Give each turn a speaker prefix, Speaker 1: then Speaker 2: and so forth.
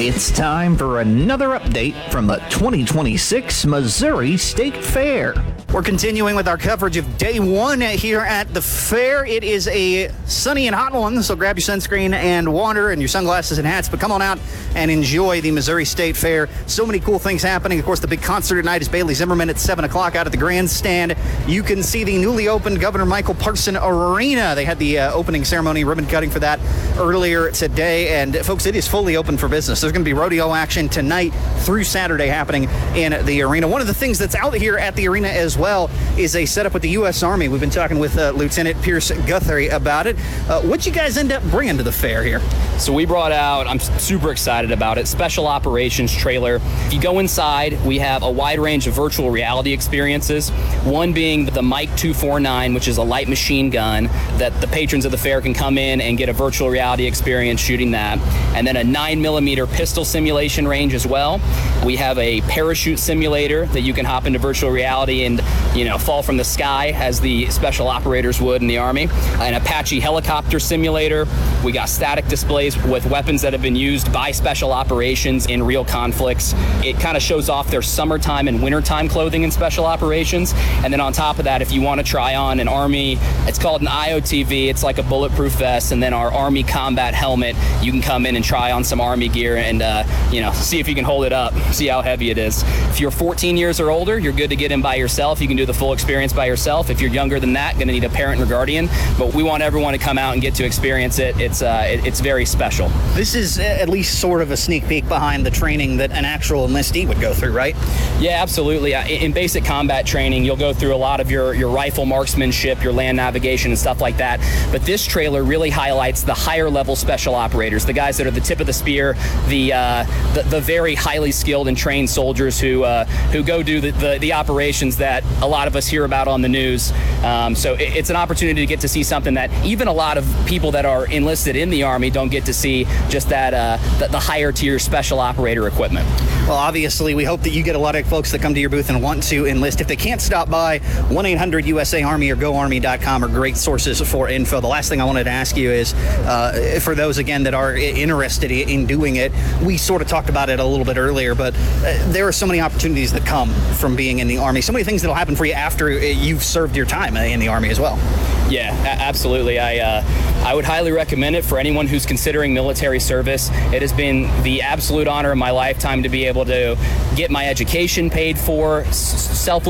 Speaker 1: It's time for another update from the 2026 Missouri State Fair.
Speaker 2: We're continuing with our coverage of day one here at the fair. It is a sunny and hot one, so grab your sunscreen and water and your sunglasses and hats, but come on out and enjoy the Missouri State Fair. So many cool things happening. Of course, the big concert tonight is Bailey Zimmerman at 7 o'clock out at the grandstand. You can see the newly opened Governor Michael Parson Arena. They had the opening ceremony, ribbon cutting for that earlier today. And folks, it is fully open for business. There's going to be rodeo action tonight through Saturday happening in the arena. One of the things that's out here at the arena as well is a setup with the U.S. Army. We've been talking with Lieutenant Pierce Guthrie about it. What'd you guys end up bringing to the fair here?
Speaker 3: So we brought out, I'm super excited about it, Special Operations trailer. If you go inside, we have a wide range of virtual reality experiences. One being the Mike 249, which is a light machine gun that the patrons of the fair can come in and get a virtual reality experience shooting that. And then a 9mm pistol simulation range as well. We have a parachute simulator that you can hop into virtual reality and, fall from the sky as the special operators would in the Army. An Apache helicopter simulator. We got static displays with weapons that have been used by special operations in real conflicts. It kind of shows off their summertime and wintertime clothing in special operations. And then on top of that, if you want to try on an Army, it's called an IOTV. It's like a bulletproof vest. And then our Army combat helmet, you can come in and try on some Army gear and, see if you can hold it up, see how heavy it is. If you're 14 years or older, you're good to get in by yourself. You can do the full experience by yourself. If you're younger than that, going to need a parent or guardian. But we want everyone to come out and get to experience it. It's very special.
Speaker 2: This is at least sort of a sneak peek behind the training that an actual enlistee would go through, right?
Speaker 3: Yeah, absolutely. In basic combat training, you'll go through a lot of your rifle marksmanship, your land navigation and stuff like that. But this trailer really highlights the higher level special operators, the guys that are the tip of the spear, the very highly skilled and trained soldiers who go do the operations that a lot of us hear about on the news. So it's an opportunity to get to see something that even a lot of people that are enlisted in the Army don't get to see, just that the higher tier special operator equipment.
Speaker 2: Well, obviously, we hope that you get a lot of folks that come to your booth and want to enlist. If they can't stop by, 1-800-USA-ARMY or GoArmy.com are great sources for info. The last thing I wanted to ask you is, for those, again, that are interested in doing it, we sort of talked about it a little bit earlier, but there are so many opportunities that come from being in the Army. So many things that will happen for you after you've served your time in the Army as well.
Speaker 3: Yeah, absolutely. I would highly recommend it for anyone who's considering military service. It has been the absolute honor of my lifetime to be able to get my education paid for, self